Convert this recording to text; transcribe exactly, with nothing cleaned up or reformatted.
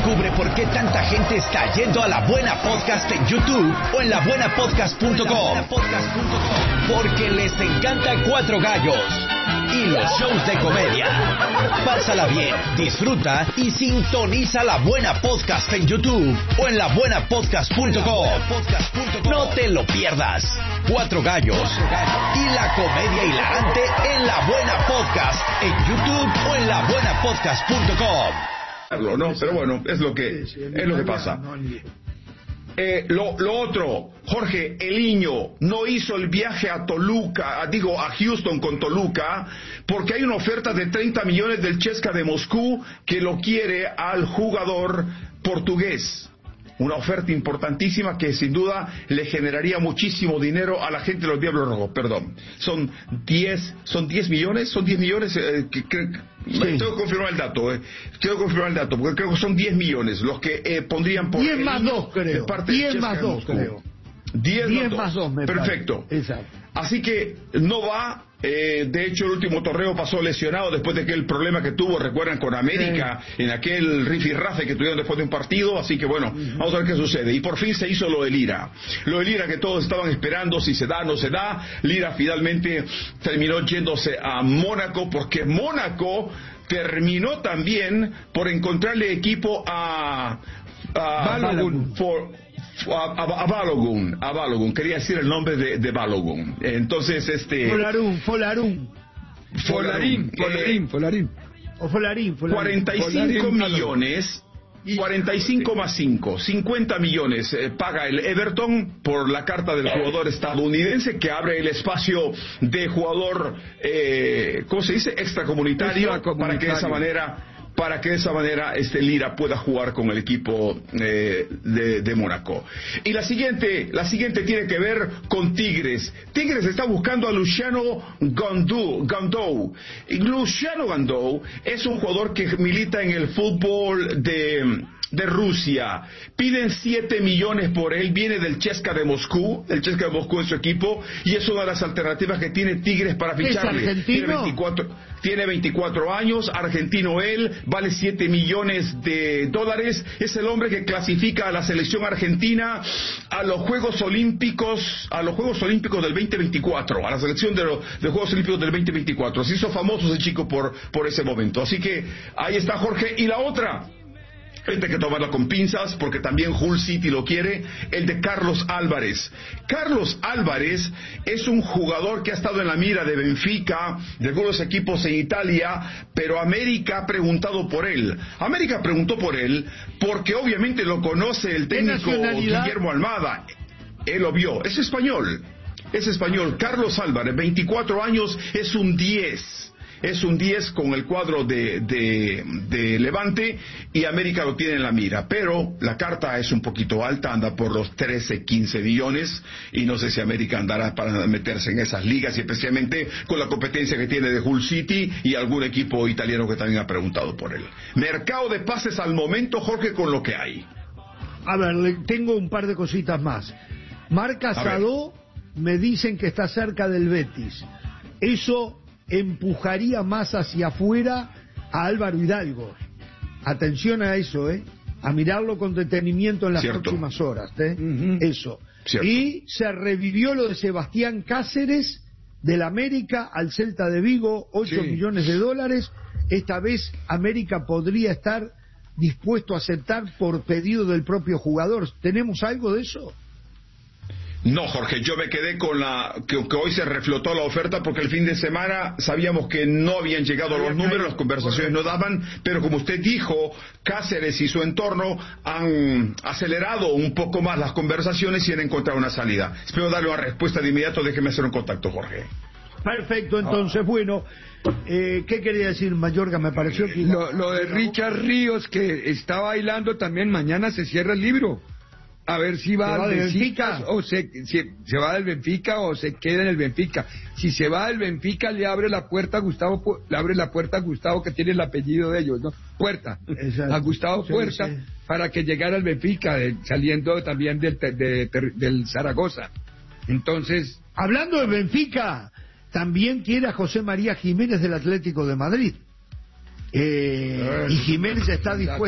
Descubre por qué tanta gente está yendo a La Buena Podcast en YouTube o en la buena podcast punto com. Porque les encanta Cuatro Gallos y los shows de comedia. Pásala bien, disfruta y sintoniza La Buena Podcast en YouTube o en la buena podcast punto com. No te lo pierdas. Cuatro Gallos y la comedia hilarante en La Buena Podcast en YouTube o en la buena podcast punto com. No, pero bueno, es lo que es lo que pasa. Eh, lo, lo otro, Jorge, Eliño no hizo el viaje a Toluca, a, digo, a Houston con Toluca, porque hay una oferta de treinta millones del Chesca de Moscú que lo quiere al jugador portugués. Una oferta importantísima que sin duda le generaría muchísimo dinero a la gente de los Diablos Rojos. Perdón, son diez, son diez millones, son diez millones, eh, que, que, sí. Tengo que confirmar el dato, eh. tengo que confirmar el dato, porque creo que son diez millones los que eh, pondrían por... diez más dos, creo. diez más dos, creo. diez más dos, me Perfecto. Exacto. Así que no va. Eh, de hecho, el último torneo pasó lesionado después de aquel problema que tuvo, recuerdan, con América, sí. En aquel rifirrafe que tuvieron después de un partido. Así que bueno, uh-huh. Vamos a ver qué sucede. Y por fin se hizo lo de Lira. Lo de Lira que todos estaban esperando, si se da, no se da. Lira finalmente terminó yéndose a Mónaco, porque Mónaco terminó también por encontrarle equipo a... a Balogun. For, A, a, a Balogun, a Balogun, quería decir el nombre de, de Balogun. Entonces, este... Folarún, Folarún. Folarín, Folarín, Folarín. O Folarín, Folarín. cuarenta y cinco millones, cuarenta y cinco más cinco, cincuenta millones eh, paga el Everton por la carta del jugador estadounidense que abre el espacio de jugador, eh, ¿cómo se dice? Extracomunitario, extracomunitario. para que de esa manera... para que de esa manera este Lira pueda jugar con el equipo eh, de, de Mónaco. Y la siguiente, la siguiente tiene que ver con Tigres. Tigres está buscando a Luciano Gandou. Gandou. Y Luciano Gandou es un jugador que milita en el fútbol de... de Rusia. Piden siete millones por él, viene del Chesca de Moscú, el Chesca de Moscú es su equipo, y es una de las alternativas que tiene Tigres para ficharle. ¿Es argentino? Tiene veinticuatro, tiene veinticuatro años, argentino él, vale siete millones de dólares, es el hombre que clasifica a la selección argentina a los Juegos Olímpicos, a los Juegos Olímpicos del veinte veinticuatro, a la selección de los de Juegos Olímpicos del veinte veinticuatro. Se hizo famoso ese chico por, por ese momento. Así que ahí está Jorge. Y la otra, este hay que tomarla con pinzas porque también Hull City lo quiere, el de Carlos Álvarez. Carlos Álvarez es un jugador que ha estado en la mira de Benfica, de algunos equipos en Italia, pero América ha preguntado por él. América preguntó por él porque obviamente lo conoce el técnico Guillermo Almada. Él lo vio, es español, es español. Carlos Álvarez, veinticuatro años, es un diez. Es un diez con el cuadro de, de, de Levante, y América lo tiene en la mira, pero la carta es un poquito alta, anda por los trece, quince millones, y no sé si América andará para meterse en esas ligas, y especialmente con la competencia que tiene de Hull City y algún equipo italiano que también ha preguntado por él. Mercado de pases al momento, Jorge, con lo que hay. A ver, tengo un par de cositas más. Marc Casado me dicen que está cerca del Betis. Eso empujaría más hacia afuera a Álvaro Hidalgo. Atención a eso, ¿eh? A mirarlo con detenimiento en las Cierto. próximas horas, ¿eh? Uh-huh. Eso. Cierto. Y se revivió lo de Sebastián Cáceres, del América al Celta de Vigo, ocho sí. millones de dólares. Esta vez América podría estar dispuesto a aceptar por pedido del propio jugador. ¿Tenemos algo de eso? No, Jorge, yo me quedé con la que, que hoy se reflotó la oferta porque el fin de semana sabíamos que no habían llegado los números, las conversaciones no daban, pero como usted dijo, Cáceres y su entorno han acelerado un poco más las conversaciones y han encontrado una salida. Espero darle una respuesta de inmediato, déjeme hacer un contacto, Jorge. Perfecto, entonces, ah. bueno, eh, ¿qué quería decir, Mayorga? Me pareció que... Lo, lo de Richard Ríos, que está bailando también, mañana se cierra el libro. A ver si va, va al Benfica, Benfica o se, si, se va del Benfica o se queda en el Benfica. Si se va del Benfica le abre la puerta a Gustavo, le abre la puerta a Gustavo, que tiene el apellido de ellos, ¿no? Puerta. Exacto. A Gustavo sí, Puerta sí. para que llegara al Benfica, de, saliendo también del, de, de, de, del Zaragoza. Entonces, hablando de Benfica, también quiere a José María Jiménez del Atlético de Madrid. Eh, y Jiménez está dispuesto